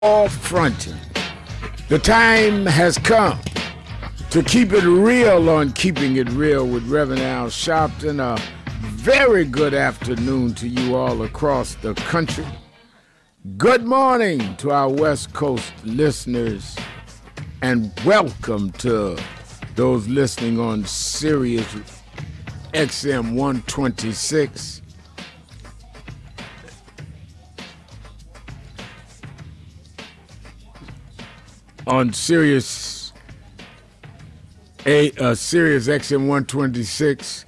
all fronting. The time has come to keep it real on Keeping It Real with Reverend Al Sharpton. A very good afternoon to you all across the country. Good morning to our West Coast listeners, and welcome to those listening on Sirius XM 126. On Sirius XM 126,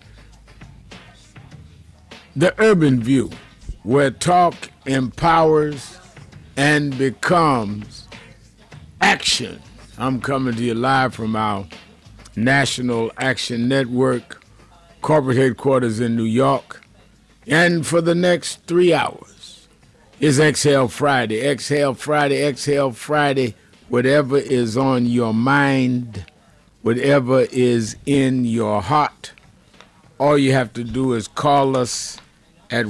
The Urban View, where talk empowers and becomes action. I'm coming to you live from our National Action Network corporate headquarters in New York. And for the next 3 hours is Exhale Friday. Exhale Friday, Exhale Friday. Whatever is on your mind, whatever is in your heart, all you have to do is call us at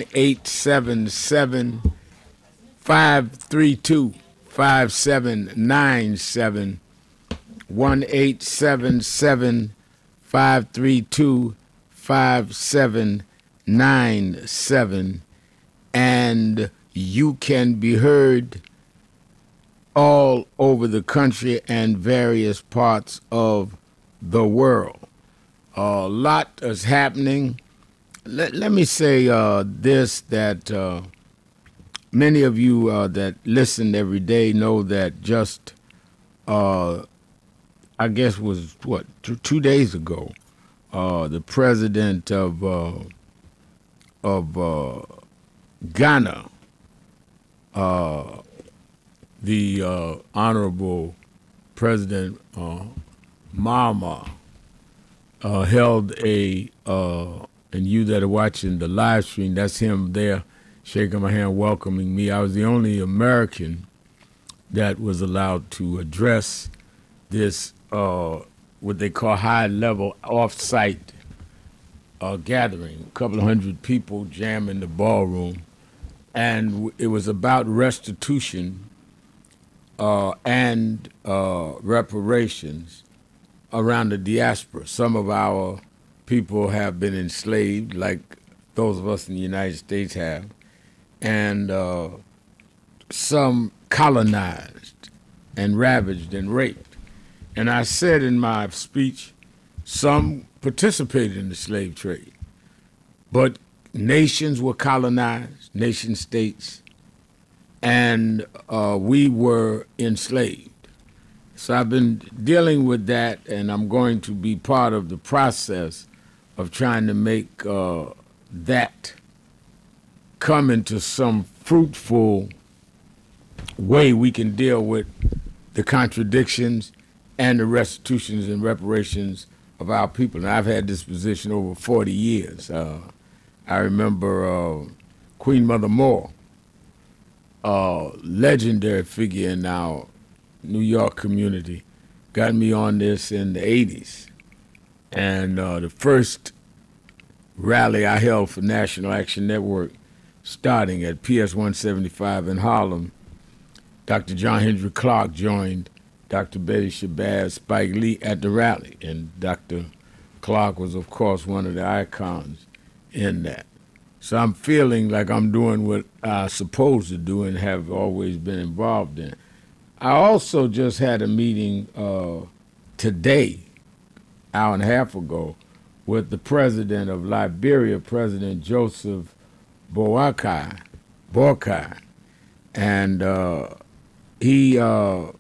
1-877-532-5797, 1-877-532-5797, and you can be heard all over the country and various parts of the world. A lot is happening. Let me say this, that many of you that listen every day know that just, I guess was, 2 days ago, the president of Ghana, the Honorable President Mahama held a, and you that are watching the live stream, that's him there shaking my hand, welcoming me. I was the only American that was allowed to address this, what they call high-level off-site gathering, a couple of hundred people jammed in the ballroom, and it was about restitution and reparations around the diaspora. Some of our people have been enslaved, like those of us in the United States have, and some colonized and ravaged and raped. And I said in my speech, some participated in the slave trade, but nations were colonized, nation states, and we were enslaved. So I've been dealing with that, and I'm going to be part of the process of trying to make that come into some fruitful way we can deal with the contradictions and the restitutions and reparations of our people. And I've had this position over 40 years. I remember Queen Mother Moore, legendary figure in our New York community, got me on this in the 80s. And the first rally I held for National Action Network, starting at PS 175 in Harlem, Dr. John Henry Clark joined Dr. Betty Shabazz, Spike Lee at the rally. And Dr. Clark was, of course, one of the icons in that. So I'm feeling like I'm doing what I'm supposed to do and have always been involved in. I also just had a meeting today, hour and a half ago, with the president of Liberia, President Joseph Boakai, and he has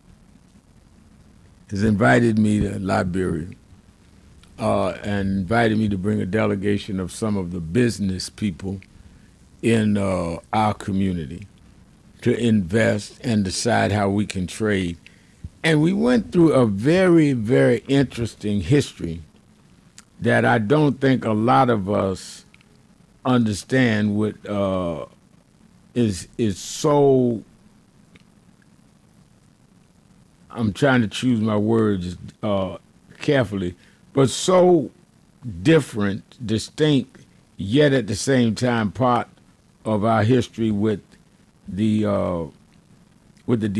invited me to Liberia and invited me to bring a delegation of some of the business people in our community to invest and decide how we can trade. And we went through a very, very interesting history that I don't think a lot of us understand what is so, I'm trying to choose my words carefully, but so different, distinct, yet at the same time part of our history with the with the